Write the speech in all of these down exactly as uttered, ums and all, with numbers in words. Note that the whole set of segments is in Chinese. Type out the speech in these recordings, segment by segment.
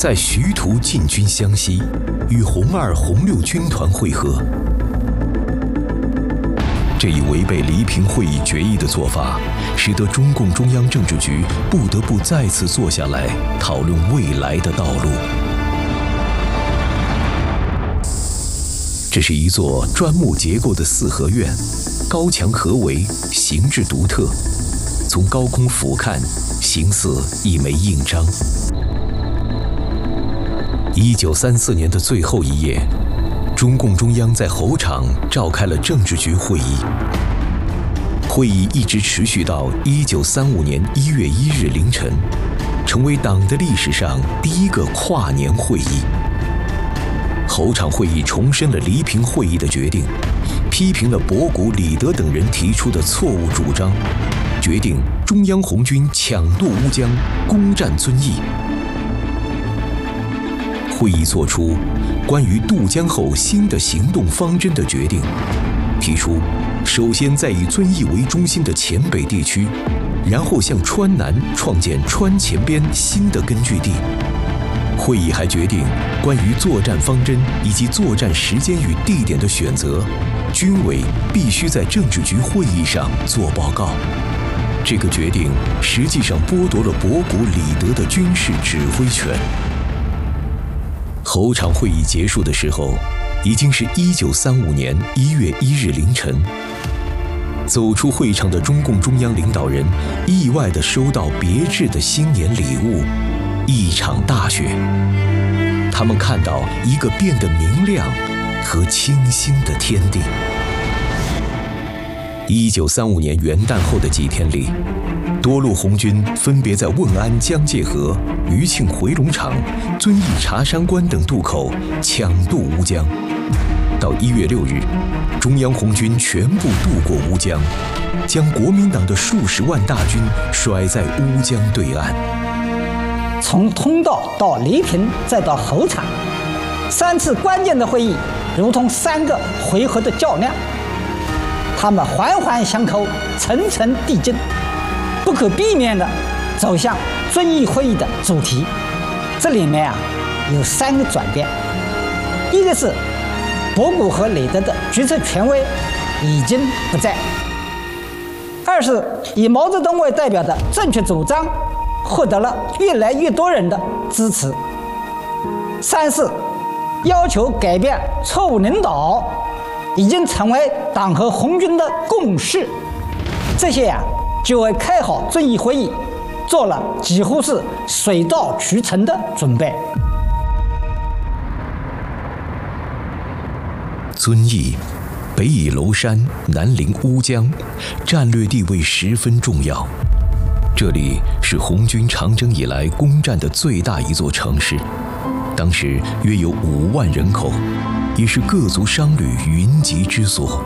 在徐图进军湘西，与红二、红六军团会合。这一违背黎平会议决议的做法，使得中共中央政治局不得不再次坐下来讨论未来的道路。这是一座砖木结构的四合院，高墙合围，形制独特。从高空俯瞰，形似一枚印章。一九三四年的最后一夜，中共中央在侯场召开了政治局会议。会议一直持续到一九三五年一月一日凌晨，成为党的历史上第一个跨年会议。侯场会议重申了黎平会议的决定，批评了博古、李德等人提出的错误主张，决定中央红军抢渡乌江，攻占遵义。会议作出关于渡江后新的行动方针的决定，提出首先在以遵义为中心的黔北地区，然后向川南创建川黔边新的根据地。会议还决定关于作战方针以及作战时间与地点的选择，军委必须在政治局会议上做报告。这个决定实际上剥夺了博古、李德的军事指挥权。侯场会议结束的时候，已经是一九三五年一月一日凌晨。走出会场的中共中央领导人意外地收到别致的新年礼物——一场大雪。他们看到一个变得明亮和清新的天地。一九三五年元旦后的几天里，多路红军分别在汶安江界河、余庆回龙场、遵义茶山关等渡口抢渡乌江。到一月六日，中央红军全部渡过乌江，将国民党的数十万大军甩在乌江对岸。 从通道到黎平，再到侯场，三次关键的会议如同三个回合的较量，他们环环相扣，层层递进，不可避免地走向遵义会议的主题。这里面啊有三个转变：一个是博古和李德的决策权威已经不在；二是以毛泽东为代表的正确主张获得了越来越多人的支持；三是要求改变错误领导已经成为党和红军的共识。这些啊，就为开好遵义会议做了几乎是水到渠成的准备。 遵义北倚娄山，南临乌江，战略地位十分重要。这里是红军长征以来攻占的最大一座城市，当时约有五万人口，也是各族商旅云集之所。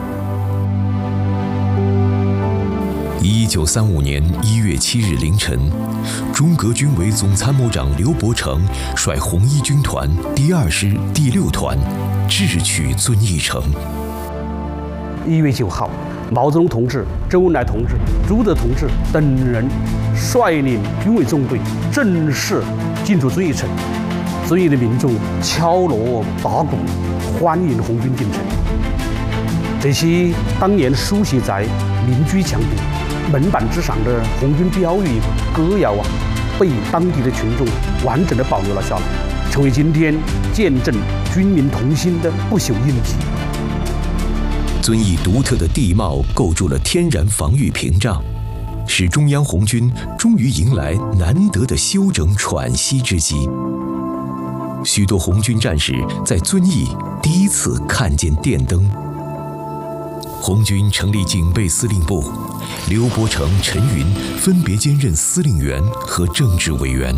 一九三五年一月七日凌晨，中革军委总参谋长刘伯承率红一军团第二师第六团智取遵义城。 一月九号，毛泽东同志、周恩来同志、朱德同志等人率领军委纵队正式进驻遵义城。遵义的民众敲锣打鼓，欢迎红军进城。这些当年书写在民居墙壁、门板之上的红军标语、歌谣啊，被当地的群众完整的保留了下来，成为今天见证军民同心的不朽印记。 遵义独特的地貌构筑了天然防御屏障，使中央红军终于迎来难得的休整喘息之机。许多红军战士在遵义第一次看见电灯。红军成立警备司令部，刘伯承、陈云分别兼任司令员和政治委员。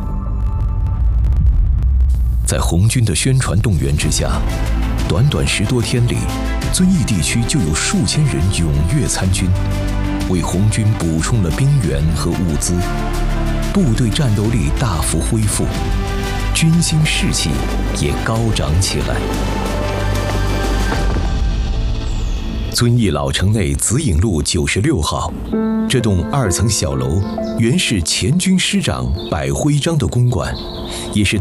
在红军的宣传动员之下，短短十多天里，遵义地区就有数千人踊跃参军，为红军补充了兵源和物资，部队战斗力大幅恢复，军心士气也高涨起来。遵义老城内紫影路九十六号，这栋二层小楼原是前军师长柏辉章的公馆，也是